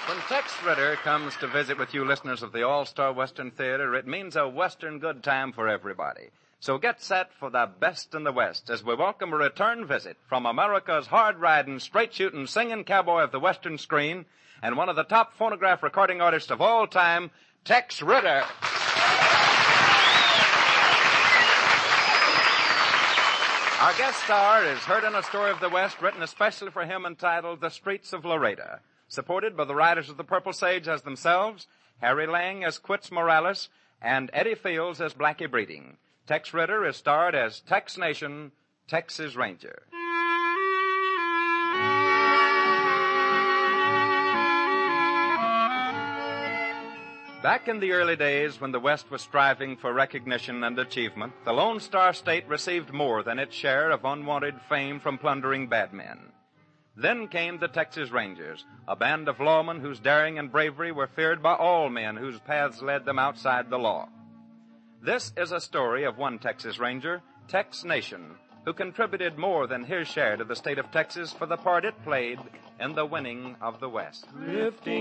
When Tex Ritter comes to visit with you listeners of the All-Star Western Theater, it means a Western good time for everybody. So get set for the best in the West as we welcome a return visit from America's hard-riding, straight-shooting, singing cowboy of the Western screen and one of the top phonograph recording artists of all time, Tex Ritter. Our guest star is heard in a story of the West written especially for him entitled The Streets of Laredo, supported by the writers of The Purple Sage as themselves, Harry Lang as Quitz Morales, and Eddie Fields as Blackie Breeding. Tex Ritter is starred as Tex Nation, Texas Ranger. Back in the early days when the West was striving for recognition and achievement, the Lone Star State received more than its share of unwanted fame from plundering bad men. Then came the Texas Rangers, a band of lawmen whose daring and bravery were feared by all men whose paths led them outside the law. This is a story of one Texas Ranger, Tex Nation, who contributed more than his share to the state of Texas for the part it played in the winning of the West. Lifting